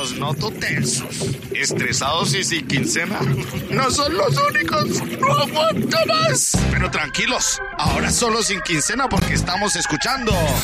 Los noto tensos, estresados y sin quincena. No son los únicos, no aguanto más. Pero tranquilos, ahora solo sin quincena porque estamos escuchando